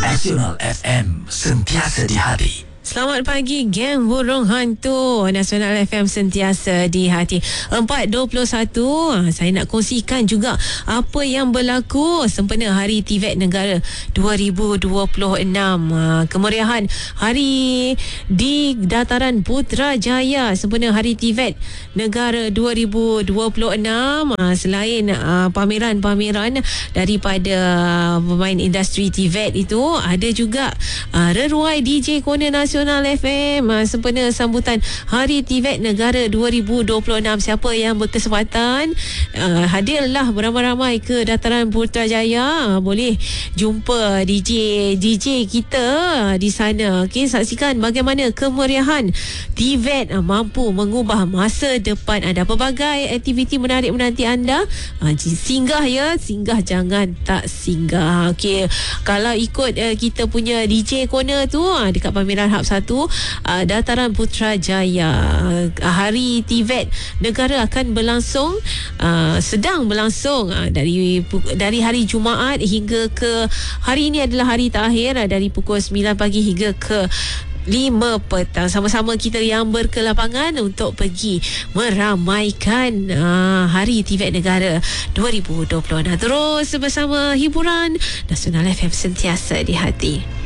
Nasional FM, sentiasa di hati. Selamat pagi, geng burung hantu. Nasional FM sentiasa di hati. 4.21. Saya nak kongsikan juga apa yang berlaku sempena Hari TVET Negara 2026. Kemeriahan hari di Dataran Putrajaya sempena Hari TVET Negara 2026. Selain pameran-pameran daripada pemain industri TVET itu, ada juga reruai DJ Corner Nasional FM sempena sambutan Hari TVET Negara 2026. Siapa yang berkesempatan hadirlah beramai-ramai ke Dataran Putrajaya, boleh jumpa DJ kita di sana. Okey, saksikan bagaimana kemeriahan TVET mampu mengubah masa depan anda. Pelbagai aktiviti menarik menanti anda. Singgah ya, singgah jangan tak singgah. Okey, kalau ikut kita punya DJ Corner tu dekat pameran Hub 1 Dataran Putrajaya, Hari TVET Negara akan berlangsung, sedang berlangsung dari hari Jumaat hingga ke hari ini adalah hari terakhir, dari pukul 9 pagi hingga ke 5 petang. Sama-sama kita yang berkelapangan untuk pergi meramaikan Hari TVET Negara 2026. Terus bersama hiburan Nasional FM sentiasa di hati.